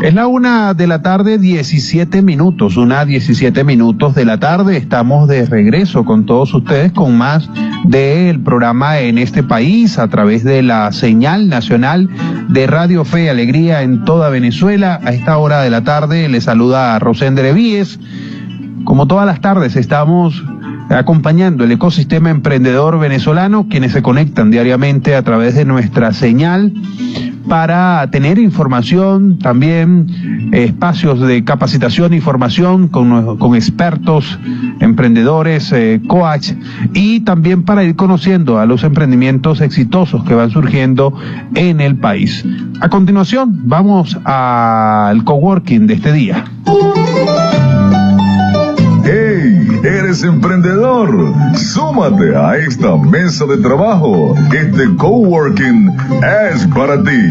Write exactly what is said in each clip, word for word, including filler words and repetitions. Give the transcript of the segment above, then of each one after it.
Es la una de la tarde, diecisiete minutos, una diecisiete minutos de la tarde. Estamos de regreso con todos ustedes con más del programa En este País a través de la señal nacional de Radio Fe y Alegría en toda Venezuela. A esta hora de la tarde les saluda a Rosender Víez. Como todas las tardes estamos acompañando el ecosistema emprendedor venezolano, quienes se conectan diariamente a través de nuestra señal para tener información, también eh, espacios de capacitación e información con, con expertos, emprendedores, eh, coach, y también para ir conociendo a los emprendimientos exitosos que van surgiendo en el país. A continuación, vamos al coworking de este día. ¡Hey! ¿Eres emprendedor? Súmate a esta mesa de trabajo. Este coworking es para ti.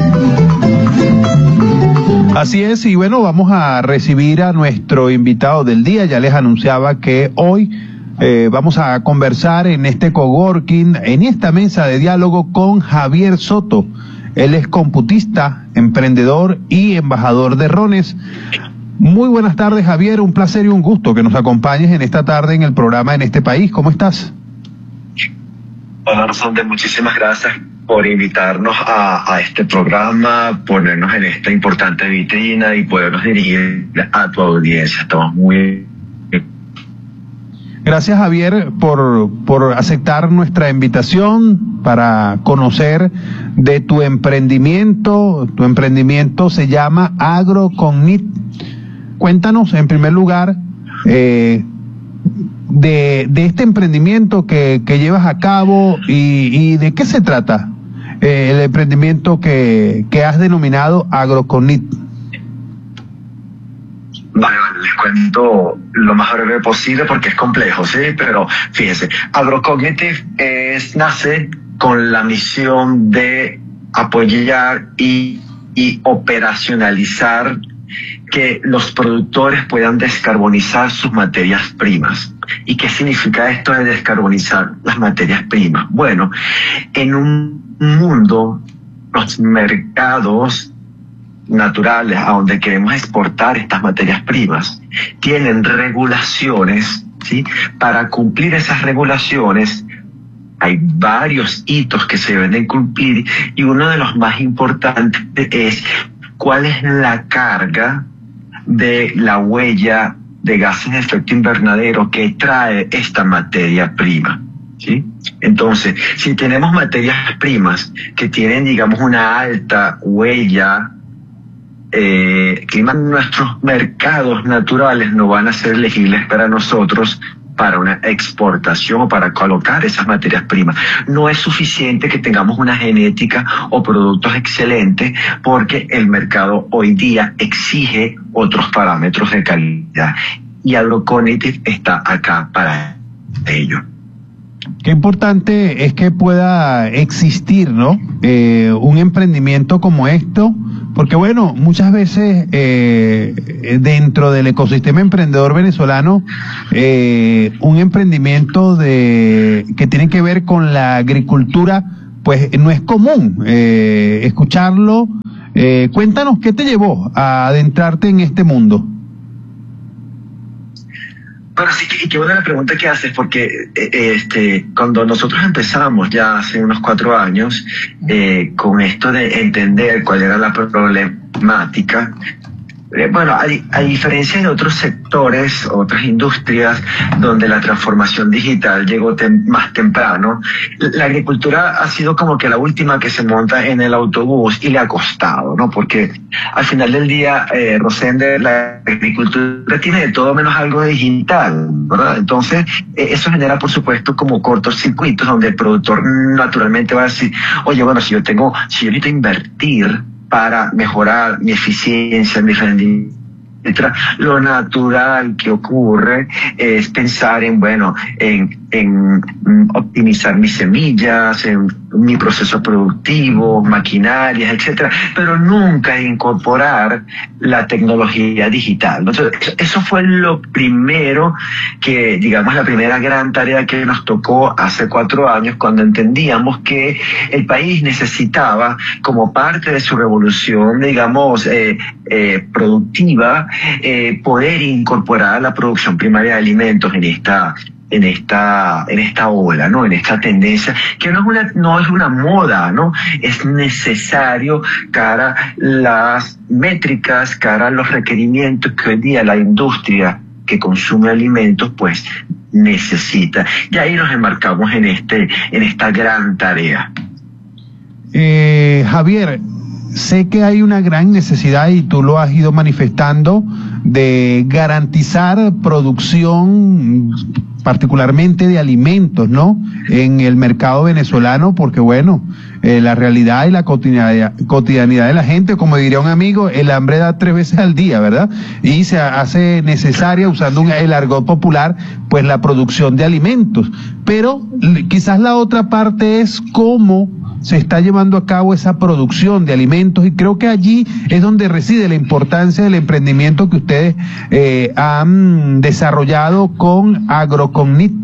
Así es, y bueno, vamos a recibir a nuestro invitado del día. Ya les anunciaba que hoy eh, vamos a conversar en este coworking, en esta mesa de diálogo con Javier Soto. Él es computista, emprendedor y embajador de Rones. Muy buenas tardes, Javier, un placer y un gusto que nos acompañes en esta tarde en el programa En este País. ¿Cómo estás? Hola, Rosende, muchísimas gracias por invitarnos a, a este programa, ponernos en esta importante vitrina y podernos dirigir a tu audiencia. Estamos muy... Gracias, Javier, por, por aceptar nuestra invitación para conocer de tu emprendimiento. Tu emprendimiento se llama AgroCognit. Cuéntanos, en primer lugar, eh, de, de este emprendimiento que, que llevas a cabo y, y de qué se trata eh, el emprendimiento que, que has denominado AgroCognit. Vale, vale, les cuento lo más breve posible porque es complejo, ¿sí? Pero fíjense, AgroCognitive es, nace con la misión de apoyar y, y operacionalizar que los productores puedan descarbonizar sus materias primas. ¿Y qué significa esto de descarbonizar las materias primas? Bueno, en un mundo, los mercados naturales a donde queremos exportar estas materias primas tienen regulaciones, ¿sí? Para cumplir esas regulaciones hay varios hitos que se deben de cumplir y uno de los más importantes es cuál es la carga de la huella de gases de efecto invernadero que trae esta materia prima, ¿sí? Entonces, si tenemos materias primas que tienen, digamos, una alta huella eh, clima, nuestros mercados naturales no van a ser elegibles para nosotros para una exportación o para colocar esas materias primas. No es suficiente que tengamos una genética o productos excelentes porque el mercado hoy día exige otros parámetros de calidad y AgroCognitive está acá para ello. Qué importante es que pueda existir, ¿no? Eh, un emprendimiento como esto, porque bueno, muchas veces eh, dentro del ecosistema emprendedor venezolano, eh, un emprendimiento de que tiene que ver con la agricultura, pues no es común eh, escucharlo. Eh, cuéntanos, ¿qué te llevó a adentrarte en este mundo? Bueno, sí, y qué buena la pregunta que haces, porque eh, este, cuando nosotros empezamos ya hace unos cuatro años eh, con esto de entender cuál era la problemática, eh, bueno, a, a diferencia de otros sectores, otras industrias donde la transformación digital llegó tem más temprano, la agricultura ha sido como que la última que se monta en el autobús y le ha costado, ¿no? Porque al final del día, eh, Rosende, la agricultura tiene de todo menos algo digital, ¿verdad? Entonces, eh, eso genera, por supuesto, como cortocircuitos donde el productor naturalmente va a decir, oye, bueno, si yo tengo, si yo necesito invertir para mejorar mi eficiencia, mi rendimiento, etcétera, lo natural que ocurre es pensar en, bueno, en, en optimizar mis semillas, en mi proceso productivo, maquinarias, etcétera, pero nunca incorporar la tecnología digital. Entonces, eso fue lo primero que, digamos, la primera gran tarea que nos tocó hace cuatro años, cuando entendíamos que el país necesitaba, como parte de su revolución, digamos, eh, eh, productiva, eh, poder incorporar la producción primaria de alimentos en esta en esta en esta ola, ¿no? En esta tendencia que no es una no es una moda, ¿no? Es necesario cara las métricas, cara los requerimientos que hoy día la industria que consume alimentos pues necesita. Y ahí nos enmarcamos en este en esta gran tarea. Eh, Javier, sé que hay una gran necesidad, y tú lo has ido manifestando, de garantizar producción, particularmente de alimentos, ¿no?, en el mercado venezolano, porque bueno, eh, la realidad y la cotidianidad, cotidianidad de la gente, como diría un amigo, el hambre da tres veces al día, ¿verdad? Y se hace necesaria, usando un, el argot popular, pues la producción de alimentos. Pero quizás la otra parte es cómo se está llevando a cabo esa producción de alimentos, y creo que allí es donde reside la importancia del emprendimiento que ustedes eh, han desarrollado con Agrocognit.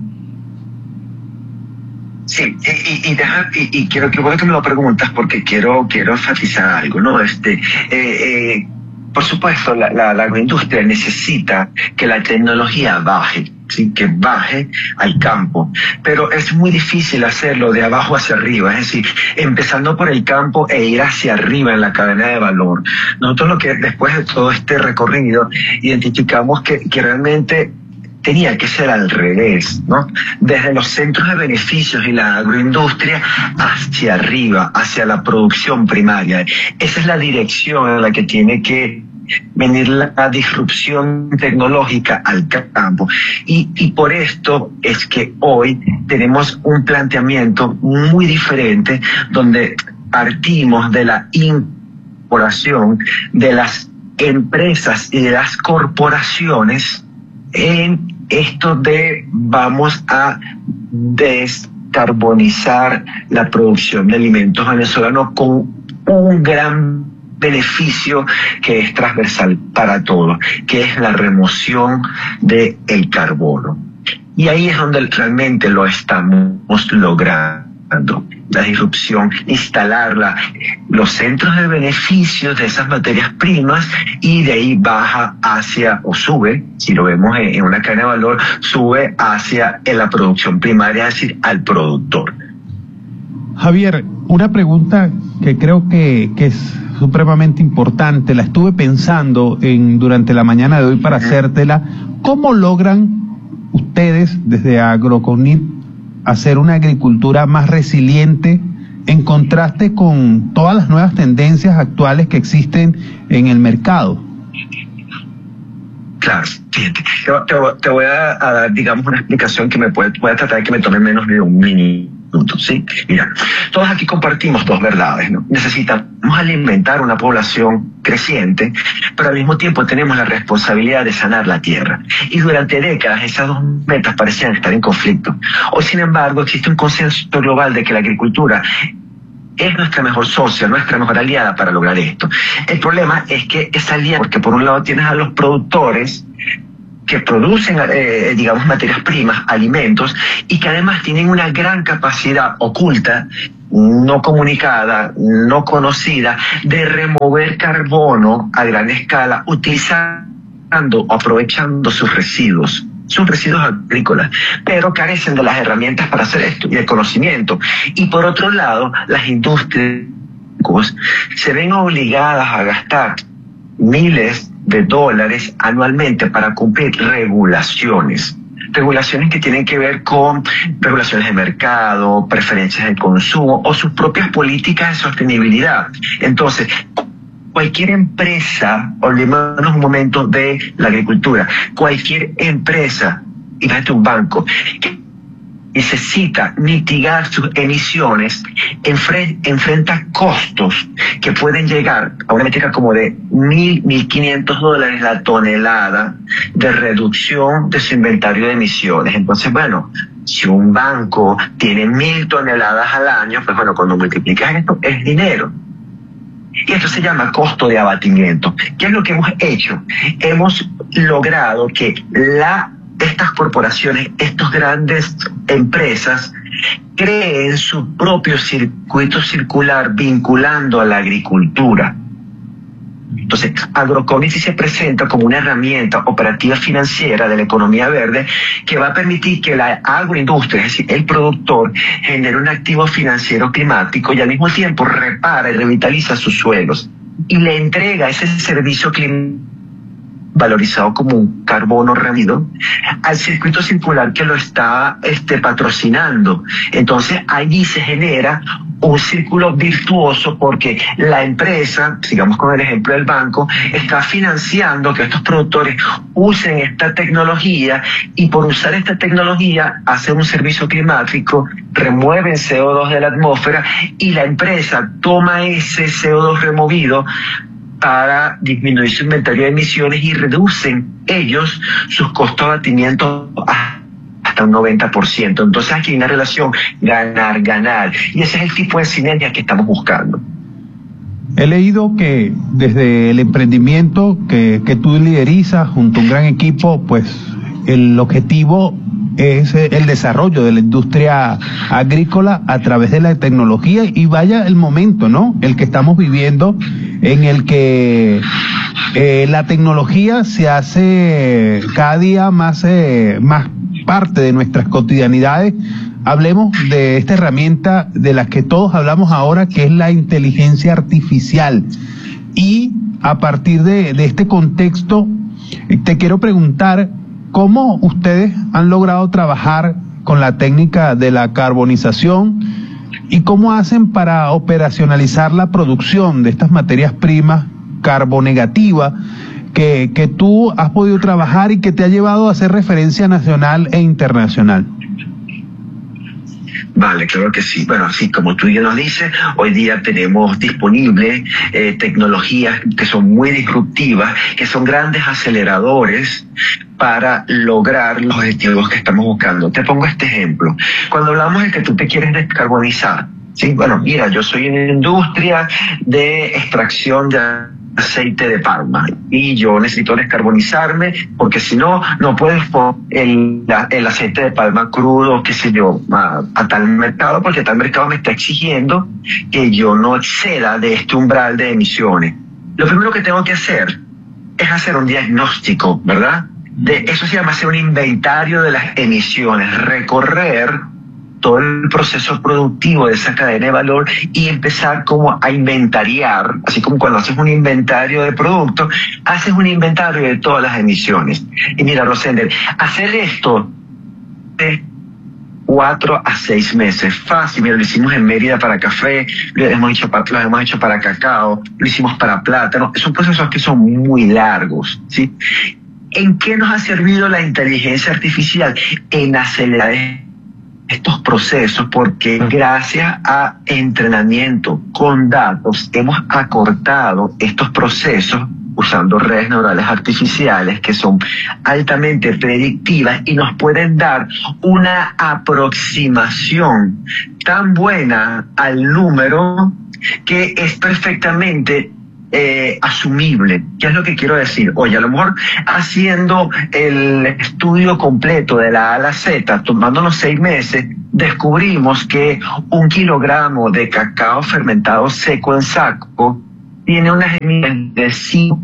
Sí, y, y, deja, y, y quiero que, bueno que me lo preguntas, porque quiero quiero enfatizar algo, ¿no? Este, eh, eh, por supuesto, la, la, la agroindustria necesita que la tecnología baje, ¿sí? Que baje al campo, pero es muy difícil hacerlo de abajo hacia arriba, es decir, empezando por el campo e ir hacia arriba en la cadena de valor. Nosotros, lo que después de todo este recorrido, identificamos que, que realmente tenía que ser al revés, ¿no? Desde los centros de beneficios y la agroindustria hacia arriba, hacia la producción primaria. Esa es la dirección en la que tiene que venir la disrupción tecnológica al campo. Y, y por esto es que hoy tenemos un planteamiento muy diferente, donde partimos de la incorporación de las empresas y de las corporaciones en esto de vamos a descarbonizar la producción de alimentos venezolanos con un gran beneficio que es transversal para todos, que es la remoción del carbono. Y ahí es donde realmente lo estamos logrando. La disrupción, instalarla, los centros de beneficios de esas materias primas, y de ahí baja hacia, o sube, si lo vemos en, en una cadena de valor, sube hacia en la producción primaria, es decir, al productor. Javier, una pregunta que creo que, que es supremamente importante, la estuve pensando en durante la mañana de hoy para hacértela. ¿Cómo logran ustedes desde Agrocognit hacer una agricultura más resiliente en contraste con todas las nuevas tendencias actuales que existen en el mercado? Claro, fíjate, te, te, te voy a, a dar, digamos, una explicación que me puede, voy a tratar de que me tome menos de un minuto, ¿sí? Mira, todos aquí compartimos dos verdades, ¿no? Necesitamos alimentar una población creciente, pero al mismo tiempo tenemos la responsabilidad de sanar la tierra. Y durante décadas esas dos metas parecían estar en conflicto. Hoy, sin embargo, existe un consenso global de que la agricultura es nuestra mejor socia, nuestra mejor aliada para lograr esto. El problema es que esa aliada, porque por un lado tienes a los productores que producen, eh, digamos, materias primas, alimentos, y que además tienen una gran capacidad oculta, no comunicada, no conocida, de remover carbono a gran escala, utilizando o aprovechando sus residuos. Son residuos agrícolas, pero carecen de las herramientas para hacer esto y el conocimiento. Y por otro lado, las industrias se ven obligadas a gastar miles de dólares anualmente para cumplir regulaciones. Regulaciones que tienen que ver con regulaciones de mercado, preferencias de consumo o sus propias políticas de sostenibilidad. Entonces, cualquier empresa, olvidémonos un momento de la agricultura, cualquier empresa, imagínate un banco, que necesita mitigar sus emisiones, enfre enfrenta costos que pueden llegar a una métrica como de mil, mil quinientos dólares la tonelada de reducción de su inventario de emisiones. Entonces, bueno, Si un banco tiene mil toneladas al año, pues bueno, cuando multiplicas esto, es dinero. Y esto se llama costo de abatimiento. ¿Qué es lo que hemos hecho? Hemos logrado que la, estas corporaciones, estas grandes empresas, creen su propio circuito circular vinculando a la agricultura. Entonces, Agrocognity se presenta como una herramienta operativa financiera de la economía verde que va a permitir que la agroindustria, es decir, el productor, genere un activo financiero climático y al mismo tiempo repara y revitaliza sus suelos y le entrega ese servicio climático valorizado como un carbono removido al circuito circular que lo está este, patrocinando. Entonces allí se genera un círculo virtuoso porque la empresa, sigamos con el ejemplo del banco, está financiando que estos productores usen esta tecnología y por usar esta tecnología hacen un servicio climático, remueven C O dos de la atmósfera y la empresa toma ese C O dos removido para disminuir su inventario de emisiones y reducen ellos sus costos de abatimiento hasta un noventa por ciento. Entonces aquí hay una relación ganar-ganar y ese es el tipo de sinergia que estamos buscando. He leído que desde el emprendimiento que, que tú liderizas junto a un gran equipo, pues el objetivo es el desarrollo de la industria agrícola a través de la tecnología y vaya el momento, ¿no? El que estamos viviendo en el que eh, la tecnología se hace cada día más, eh, más parte de nuestras cotidianidades. Hablemos de esta herramienta de la que todos hablamos ahora, que es la inteligencia artificial. Y a partir de, de este contexto, te quiero preguntar, ¿cómo ustedes han logrado trabajar con la técnica de la carbonización y cómo hacen para operacionalizar la producción de estas materias primas carbonegativas que, que tú has podido trabajar y que te ha llevado a hacer referencia nacional e internacional? Vale, claro que sí. Bueno, sí, como tú ya nos dices, hoy día tenemos disponibles eh, tecnologías que son muy disruptivas, que son grandes aceleradores para lograr los objetivos que estamos buscando. Te pongo este ejemplo. Cuando hablamos de que tú te quieres descarbonizar, sí, bueno, mira, yo soy en una industria de extracción de aceite de palma y yo necesito descarbonizarme porque si no, no puedo el, el aceite de palma crudo, qué sé yo, a, a tal mercado porque tal mercado me está exigiendo que yo no exceda de este umbral de emisiones. Lo primero que tengo que hacer es hacer un diagnóstico, ¿verdad? De eso se llama hacer un inventario de las emisiones, recorrer todo el proceso productivo de esa cadena de valor y empezar como a inventariar, así como cuando haces un inventario de productos, haces un inventario de todas las emisiones. Y mira, Rosender, hacer esto de cuatro a seis meses, fácil. Mira, lo hicimos en Mérida para café, lo hemos hecho para, lo hemos hecho para cacao, lo hicimos para plátano. Son procesos que son muy largos, ¿sí? ¿En qué nos ha servido la inteligencia artificial? En acelerar estos procesos, porque gracias a entrenamiento con datos hemos acortado estos procesos usando redes neurales artificiales que son altamente predictivas y nos pueden dar una aproximación tan buena al número que es perfectamente Eh, asumible. ¿Qué es lo que quiero decir? Oye, a lo mejor haciendo el estudio completo de la A a la Z, tomándonos seis meses, descubrimos que un kilogramo de cacao fermentado seco en saco tiene unas emisiones de cinco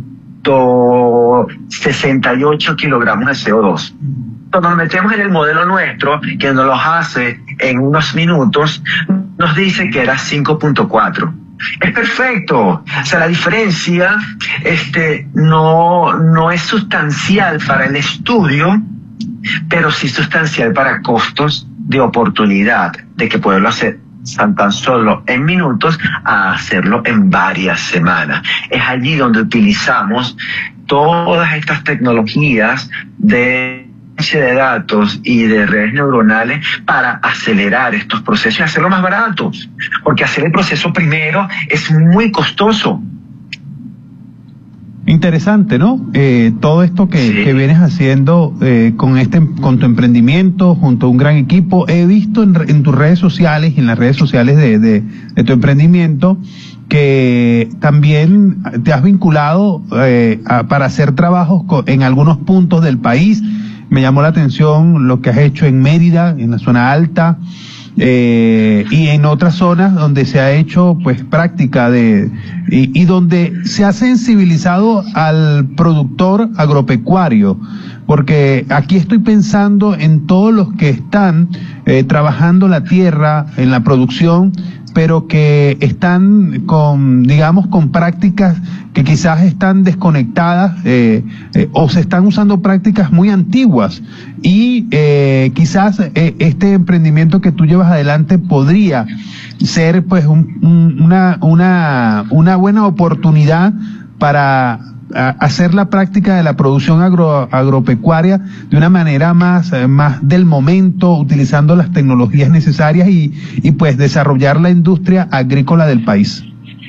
punto sesenta y ocho kilogramos de C O dos. Cuando nos metemos en el modelo nuestro, que nos los hace en unos minutos, nos dice que era cinco punto cuatro. Es perfecto. O sea, la diferencia este, no, no es sustancial para el estudio, pero sí sustancial para costos de oportunidad, de que poderlo hacer tan solo en minutos a hacerlo en varias semanas. Es allí donde utilizamos todas estas tecnologías de de datos y de redes neuronales para acelerar estos procesos y hacerlo más baratos, porque hacer el proceso primero es muy costoso. Interesante, ¿no? Eh, todo esto que, sí. que vienes haciendo eh, con este, con tu emprendimiento, junto a un gran equipo. He visto en, en tus redes sociales y en las redes sociales de, de, de tu emprendimiento que también te has vinculado eh, a, para hacer trabajos con, en algunos puntos del país. Me llamó la atención lo que has hecho en Mérida, en la zona alta, eh, y en otras zonas donde se ha hecho pues práctica de y, y donde se ha sensibilizado al productor agropecuario, porque aquí estoy pensando en todos los que están eh, trabajando la tierra en la producción, pero que están con, digamos, con prácticas que quizás están desconectadas eh, eh, o se están usando prácticas muy antiguas y eh, quizás eh, este emprendimiento que tú llevas adelante podría ser pues un, un, una, una, una buena oportunidad para a hacer la práctica de la producción agro, agropecuaria de una manera más, eh, más del momento, utilizando las tecnologías necesarias y, y pues desarrollar la industria agrícola del país.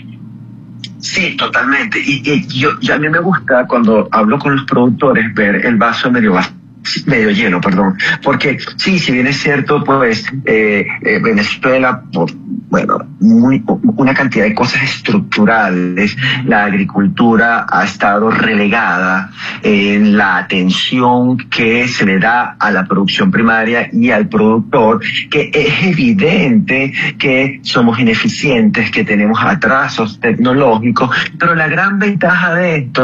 Sí, totalmente. Y, y yo, yo a mí me gusta cuando hablo con los productores ver el vaso medio vacío. medio lleno, perdón, porque sí, si bien es cierto, pues eh, eh, Venezuela, por, bueno, muy, una cantidad de cosas estructurales, la agricultura ha estado relegada en la atención que se le da a la producción primaria y al productor, que es evidente que somos ineficientes, que tenemos atrasos tecnológicos, pero la gran ventaja de esto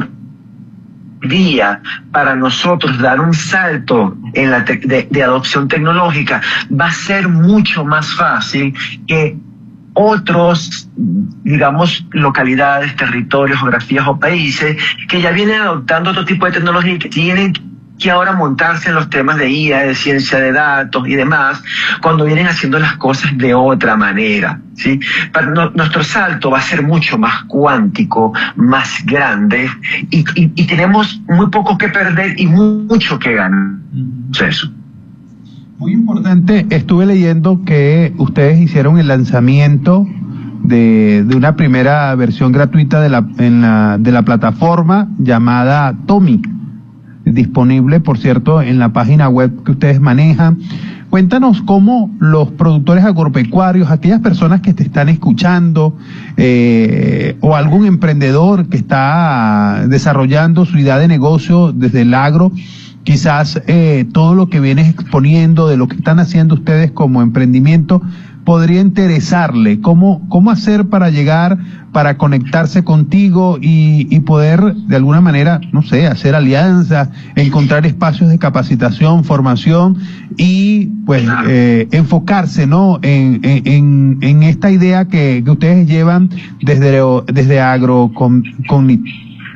día para nosotros dar un salto en la te de, de adopción tecnológica va a ser mucho más fácil que otros, digamos, localidades, territorios, geografías o países que ya vienen adoptando otro tipo de tecnología y que tienen que ahora montarse en los temas de I A, de ciencia de datos y demás, cuando vienen haciendo las cosas de otra manera, ¿sí? Pero no, nuestro salto va a ser mucho más cuántico, más grande, y, y, y tenemos muy poco que perder y mucho que ganar. Eso. Muy importante, estuve leyendo que ustedes hicieron el lanzamiento de, de una primera versión gratuita de la, en la, de la plataforma llamada Tomi, disponible, por cierto, en la página web que ustedes manejan. Cuéntanos cómo los productores agropecuarios, aquellas personas que te están escuchando, eh, o algún emprendedor que está desarrollando su idea de negocio desde el agro, quizás eh, todo lo que vienes exponiendo de lo que están haciendo ustedes como emprendimiento podría interesarle. ¿Cómo, cómo hacer para llegar, para conectarse contigo y, y poder de alguna manera, no sé, hacer alianzas, encontrar espacios de capacitación, formación y pues eh, enfocarse, ¿no? En, en, en esta idea que, que ustedes llevan desde, desde Agrocognitive.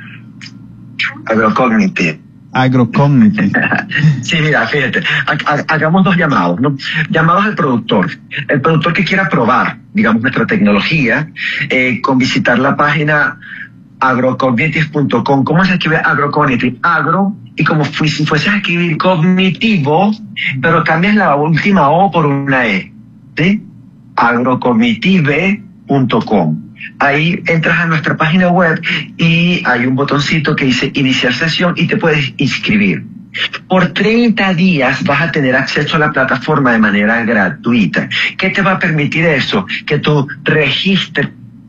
Agrocognitive. Agrocognitive. Sí, mira, fíjate, hagamos dos llamados, ¿no? Llamados al productor. El productor que quiera probar, digamos, nuestra tecnología, eh, con visitar la página agrocognitive punto com. ¿Cómo se escribe agrocognitive? Agro, y como si fuese a escribir cognitivo, pero cambias la última O por una E, ¿sí? agrocognitive punto com. Ahí entras a nuestra página web y hay un botoncito que dice iniciar sesión y te puedes inscribir. Por treinta días vas a tener acceso a la plataforma de manera gratuita. ¿Qué te va a permitir eso? Que tú registres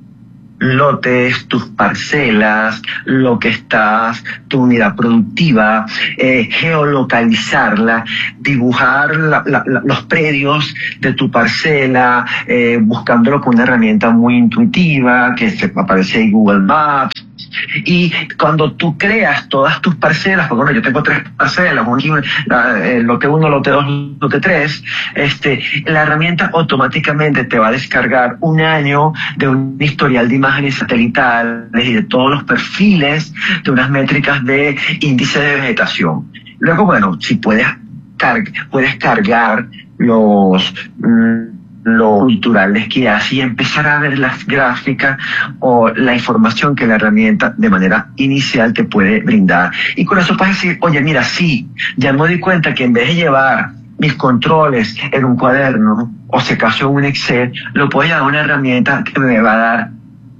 lotes, tus parcelas, lo que estás, tu unidad productiva, eh, geolocalizarla, dibujar la, la, la, los predios de tu parcela, eh, buscándolo con una herramienta muy intuitiva que se aparece en Google Maps. Y cuando tú creas todas tus parcelas, porque bueno, yo tengo tres parcelas, el lote uno, lote dos, lote tres, este, la herramienta automáticamente te va a descargar un año de un historial de imágenes satelitales y de todos los perfiles de unas métricas de índice de vegetación. Luego, bueno, si puedes, car puedes cargar los... Mmm, lo culturales que hace y empezar a ver las gráficas o la información que la herramienta de manera inicial te puede brindar. Y con eso puedes decir, oye, mira, sí, ya me di cuenta que en vez de llevar mis controles en un cuaderno o si acaso en un Excel, lo puedo llevar a una herramienta que me va a dar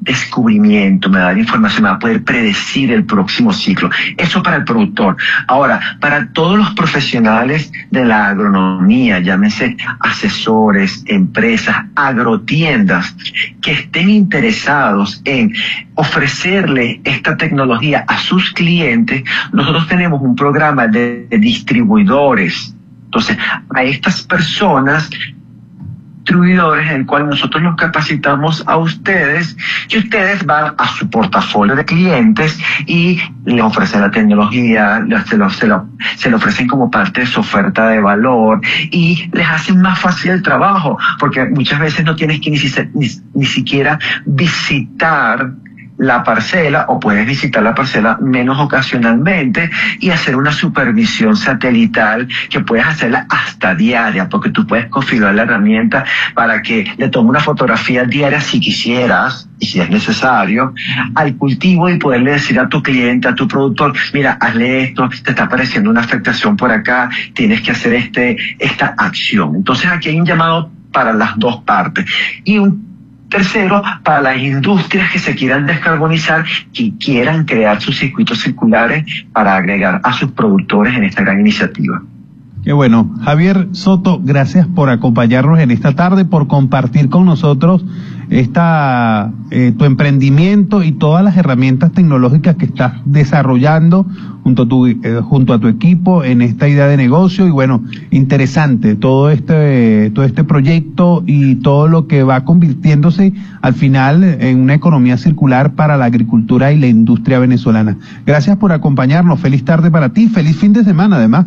descubrimiento, me va a dar información, me va a poder predecir el próximo ciclo. Eso para el productor. Ahora, para todos los profesionales de la agronomía, llámese asesores, empresas, agrotiendas, que estén interesados en ofrecerle esta tecnología a sus clientes, nosotros tenemos un programa de, de distribuidores. Entonces, a estas personas, distribuidores, en el cual nosotros los capacitamos a ustedes, y ustedes van a su portafolio de clientes y le ofrecen la tecnología, se lo, se lo, se lo ofrecen como parte de su oferta de valor y les hacen más fácil el trabajo, porque muchas veces no tienes que ni, ni, ni siquiera visitar la parcela, o puedes visitar la parcela menos ocasionalmente y hacer una supervisión satelital que puedes hacerla hasta diaria, porque tú puedes configurar la herramienta para que le tome una fotografía diaria si quisieras y si es necesario al cultivo, y poderle decir a tu cliente, a tu productor, mira, hazle esto, te está apareciendo una afectación por acá, tienes que hacer este esta acción. Entonces aquí hay un llamado para las dos partes. Y un tercero, para las industrias que se quieran descarbonizar, que quieran crear sus circuitos circulares para agregar a sus productores en esta gran iniciativa. Qué bueno. Javier Soto, gracias por acompañarnos en esta tarde, por compartir con nosotros esta eh, tu emprendimiento y todas las herramientas tecnológicas que estás desarrollando junto a tu eh, junto a tu equipo en esta idea de negocio. Y bueno, interesante todo este eh, todo este proyecto y todo lo que va convirtiéndose al final en una economía circular para la agricultura y la industria venezolana. Gracias por acompañarnos. Feliz tarde para ti, feliz fin de semana además.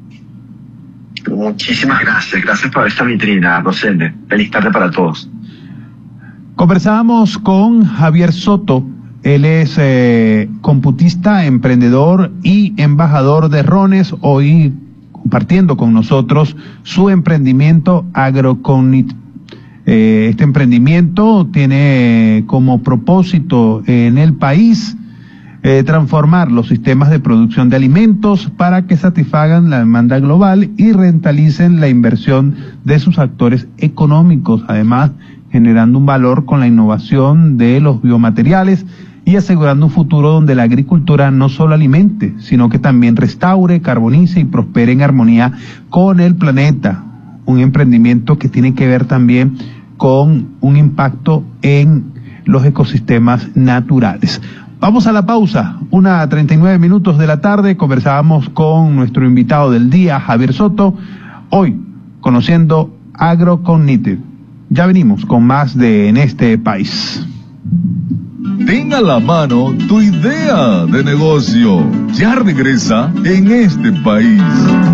Muchísimas gracias, gracias por esta vitrina, Rosende. Feliz tarde para todos. Conversábamos con Javier Soto. Él es eh, computista, emprendedor y embajador de Rones, hoy compartiendo con nosotros su emprendimiento Agrocognit. Eh, este emprendimiento tiene como propósito en el país Eh, transformar los sistemas de producción de alimentos para que satisfagan la demanda global y rentalicen la inversión de sus actores económicos, además generando un valor con la innovación de los biomateriales y asegurando un futuro donde la agricultura no solo alimente, sino que también restaure, carbonice y prospere en armonía con el planeta. Un emprendimiento que tiene que ver también con un impacto en los ecosistemas naturales. Vamos a la pausa, una treinta y nueve minutos de la tarde. Conversábamos con nuestro invitado del día, Javier Soto, hoy conociendo Agrocognit. Ya venimos con más de En este país. Ten a la mano tu idea de negocio. Ya regresa En este país.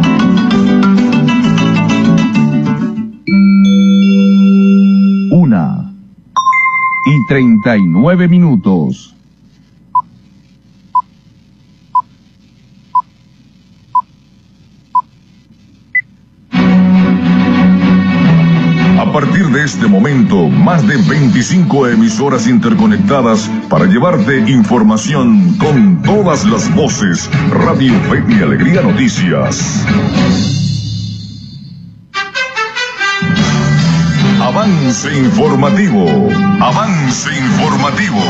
Una y treinta y nueve minutos. A partir de este momento, más de veinticinco emisoras interconectadas para llevarte información con todas las voces. Radio Fe y Alegría Noticias. Avance informativo. Avance informativo.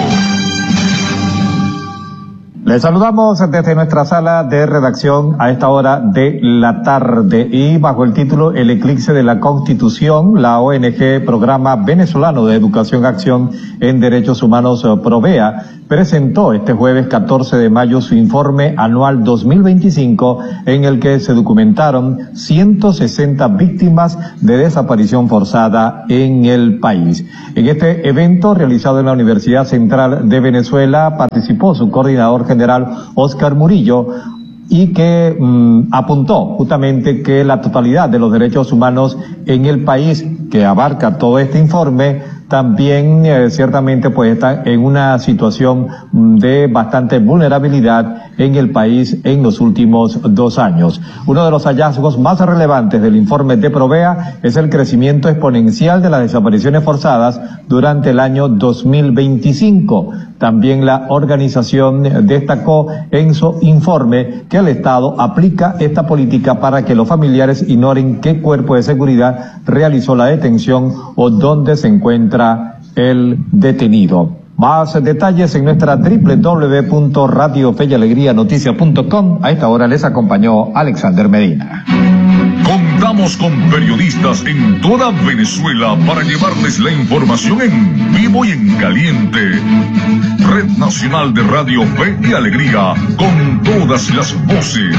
Les saludamos desde nuestra sala de redacción a esta hora de la tarde y bajo el título El eclipse de la Constitución, la O N G Programa Venezolano de Educación Acción en Derechos Humanos Provea presentó este jueves catorce de mayo su informe anual dos mil veinticinco en el que se documentaron ciento sesenta víctimas de desaparición forzada en el país. En este evento realizado en la Universidad Central de Venezuela participó su coordinador general general Oscar Murillo, y que mmm, apuntó justamente que la totalidad de los derechos humanos en el país que abarca todo este informe también eh, ciertamente pues está en una situación de bastante vulnerabilidad en el país en los últimos dos años. Uno de los hallazgos más relevantes del informe de Provea es el crecimiento exponencial de las desapariciones forzadas durante el año dos mil veinticinco. También la organización destacó en su informe que el Estado aplica esta política para que los familiares ignoren qué cuerpo de seguridad realizó la detención o dónde se encuentra el detenido. Más detalles en nuestra doble u doble u doble u punto radio fe y alegría noticias punto com. A esta hora les acompañó Alexander Medina. Contamos con periodistas en toda Venezuela para llevarles la información en vivo y en caliente. Red Nacional de Radio Fe y Alegría, con todas las voces.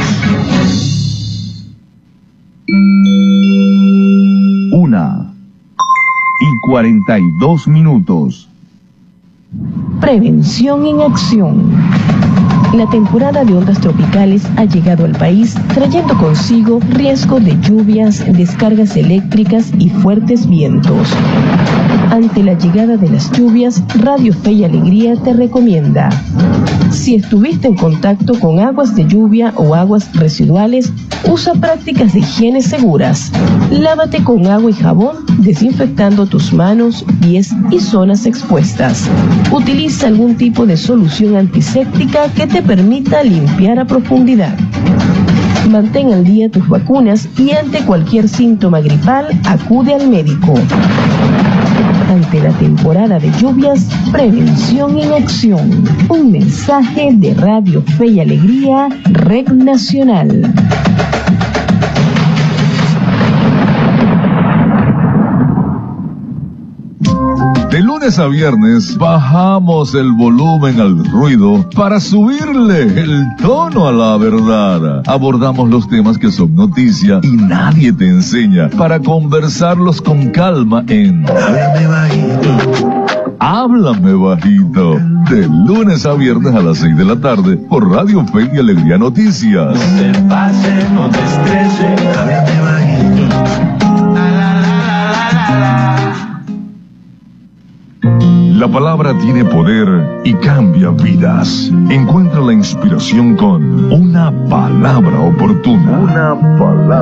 Una y cuarenta y dos minutos. Prevención en acción. La temporada de ondas tropicales ha llegado al país trayendo consigo riesgo de lluvias, descargas eléctricas y fuertes vientos. Ante la llegada de las lluvias, Radio Fe y Alegría te recomienda: si estuviste en contacto con aguas de lluvia o aguas residuales, usa prácticas de higiene seguras. Lávate con agua y jabón, desinfectando tus manos, pies y zonas expuestas. Utiliza algún tipo de solución antiséptica que te permita limpiar a profundidad. Mantén al día tus vacunas y ante cualquier síntoma gripal, acude al médico. Ante la temporada de lluvias, prevención en acción. Un mensaje de Radio Fe y Alegría, Red Nacional. De lunes a viernes bajamos el volumen al ruido para subirle el tono a la verdad. Abordamos los temas que son noticia y nadie te enseña, para conversarlos con calma en Háblame Bajito. Háblame Bajito. De lunes a viernes a las seis de la tarde por Radio Fe y Alegría Noticias. No te pase, no te estrese, háblame bajito. La palabra tiene poder y cambia vidas. Encuentra la inspiración con una palabra oportuna. Una palabra.